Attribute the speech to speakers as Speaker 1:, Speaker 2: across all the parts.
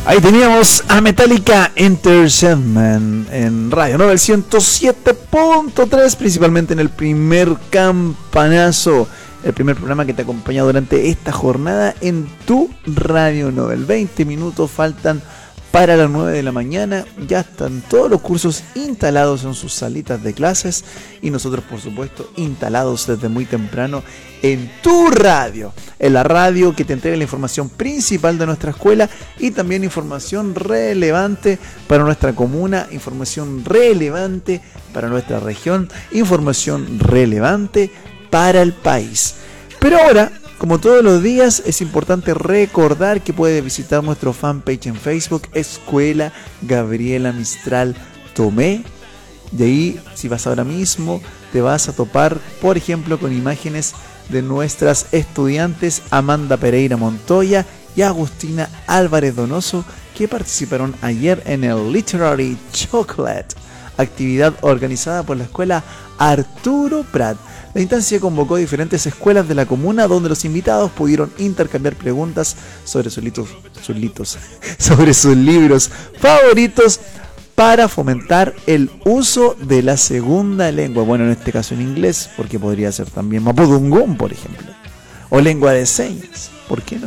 Speaker 1: Ahí teníamos a Metallica Enter Sandman en Radio Nobel 107.3, principalmente en el primer campanazo, el primer programa que te acompaña durante esta jornada en tu Radio Nobel. 20 minutos faltan para las 9 de la mañana, ya están todos los cursos instalados en sus salitas de clases y nosotros, por supuesto, instalados desde muy temprano en tu radio, en la radio que te entrega la información principal de nuestra escuela y también información relevante para nuestra comuna, información relevante para nuestra región, información relevante para el país. Pero ahora, como todos los días, es importante recordar que puedes visitar nuestro fanpage en Facebook, Escuela Gabriela Mistral Tomé. De ahí, si vas ahora mismo, te vas a topar, por ejemplo, con imágenes de nuestras estudiantes Amanda Pereira Montoya y Agustina Álvarez Donoso, que participaron ayer en el Literary Chocolate, actividad organizada por la escuela Arturo Prat. La instancia convocó a diferentes escuelas de la comuna donde los invitados pudieron intercambiar preguntas sobre sus libros favoritos para fomentar el uso de la segunda lengua. Bueno, en este caso en inglés, porque podría ser también mapudungún, por ejemplo, o lengua de señas, ¿por qué no?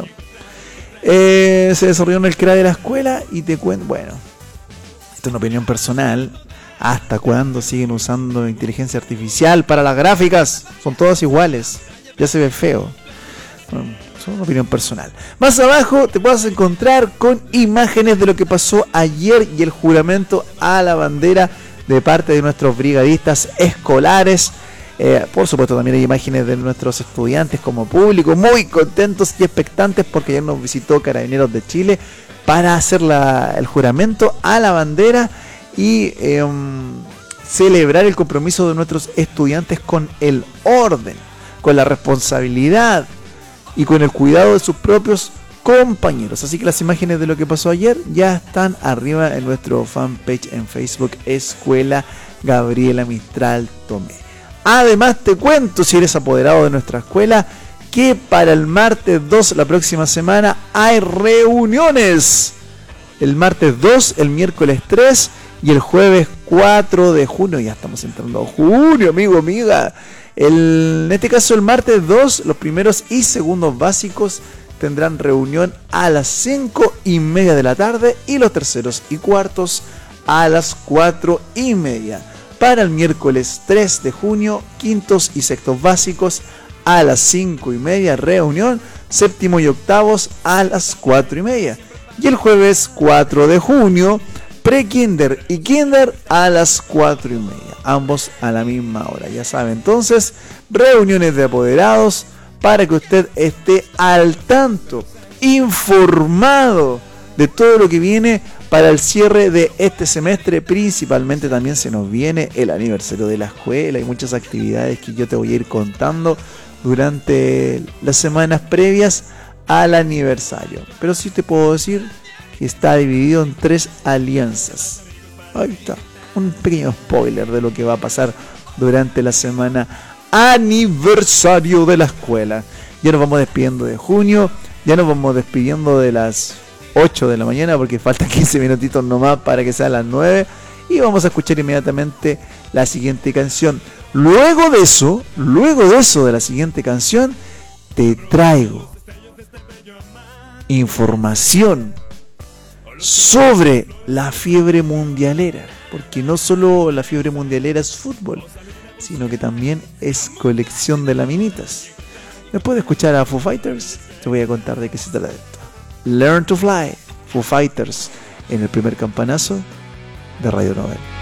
Speaker 1: Se desarrolló en el CRA de la escuela y te cuento, bueno, esta es una opinión personal. ¿Hasta cuándo siguen usando inteligencia artificial para las gráficas? Son todas iguales. Ya se ve feo. Bueno, es una opinión personal. Más abajo te puedes encontrar con imágenes de lo que pasó ayer y el juramento a la bandera de parte de nuestros brigadistas escolares. Por supuesto también hay imágenes de nuestros estudiantes como público muy contentos y expectantes porque ayer nos visitó Carabineros de Chile para hacer el juramento a la bandera y celebrar el compromiso de nuestros estudiantes con el orden, con la responsabilidad y con el cuidado de sus propios compañeros. Así que las imágenes de lo que pasó ayer ya están arriba en nuestro fanpage en Facebook, Escuela Gabriela Mistral Tomé. Además te cuento, si eres apoderado de nuestra escuela, que para el martes 2, la próxima semana, hay reuniones. El martes 2, el miércoles 3 y el jueves 4 de junio. Ya estamos entrando a junio, amigo, amiga. En este caso, el martes 2, los primeros y segundos básicos tendrán reunión a las 5:30 de la tarde y los terceros y cuartos a las 4:30. Para el miércoles 3 de junio, quintos y sextos básicos a las 5:30, reunión, séptimo y octavos a las 4:30. Y el jueves 4 de junio, pre-kinder y kinder a las 4:30, ambos a la misma hora. Ya sabe, entonces, reuniones de apoderados para que usted esté al tanto, informado de todo lo que viene para el cierre de este semestre. Principalmente también se nos viene el aniversario de la escuela y muchas actividades que yo te voy a ir contando durante las semanas previas al aniversario. Pero sí te puedo decir que está dividido en 3 alianzas. Ahí está, un pequeño spoiler de lo que va a pasar durante la semana aniversario de la escuela. Ya nos vamos despidiendo de junio, ya nos vamos despidiendo de las 8 de la mañana porque faltan 15 minutitos nomás para que sean las 9 y vamos a escuchar inmediatamente la siguiente canción. Luego de eso de la siguiente canción, te traigo información sobre la fiebre mundialera, porque no solo la fiebre mundialera es fútbol, sino que también es colección de laminitas. Después de escuchar a Foo Fighters, te voy a contar de qué se trata esto. Learn to Fly, Foo Fighters, en el primer campanazo de Radio Nobel.